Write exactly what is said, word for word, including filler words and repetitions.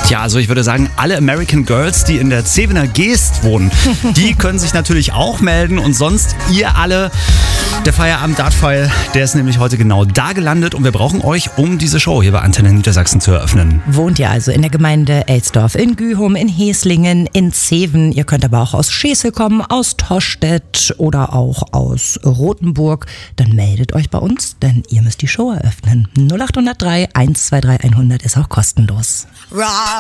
Tja, also ich würde sagen, alle American Girls, die in der Zevener Geest wohnen, die können sich natürlich auch melden. Und sonst ihr alle, der Feierabend Dartpfeil, der ist nämlich heute genau da gelandet. Und wir brauchen euch, um diese Show hier bei Antenne Niedersachsen zu eröffnen. Wohnt ihr also in der Gemeinde Elsdorf, in Gühum, in Heslingen, in Zeven. Ihr könnt aber auch aus Schesel kommen, aus Tostedt oder auch aus Rothenburg. Dann meldet euch bei uns, denn ihr müsst die Show eröffnen. null acht null drei, eins zwei drei, hundert ist auch kostenlos.